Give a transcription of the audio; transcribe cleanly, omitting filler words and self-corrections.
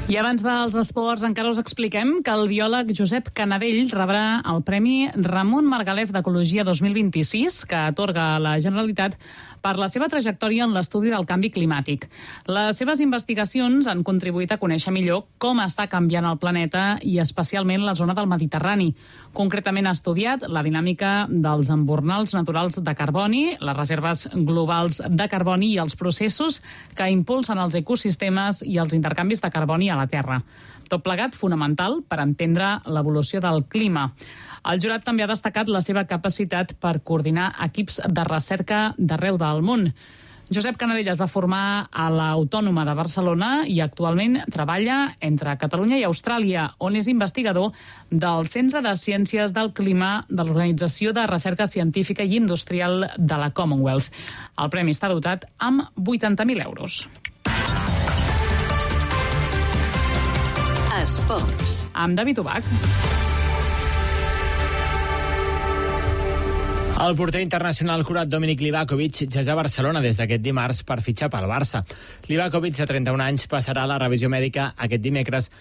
I abans dels esports encara us expliquem que el biòleg Josep Canadell rebrà el Premi Ramon Margalef d'Ecologia 2026 que atorga la Generalitat per la seva trajectòria en l'estudi del canvi climàtic. Les seves investigacions han contribuït a conèixer millor com està canviant el planeta i especialment la zona del Mediterrani. Concretament ha estudiat la dinàmica dels embornals naturals de carboni, les reserves globals de carboni i els processos que impulsen els ecosistemes i els intercanvis de carboni a la Terra. Tot plegat fonamental per entendre l'evolució del clima. El jurat també ha destacat la seva capacitat per coordinar equips de recerca d'arreu del món. Josep Canadell es va formar a l'Autònoma de Barcelona i actualment treballa entre Catalunya i Austràlia, on és investigador del Centre de Ciències del Clima de l'Organització de Recerca Científica i Industrial de la Commonwealth. El premi està dotat amb 80.000 euros. Esports. Amb David Ubach. El porter internacional croat Dominik Livakovic ja és a Barcelona des d'aquest dimarts per fitxar pel Barça. Livakovic, de 31 anys, passarà la revisió mèdica aquest dimecres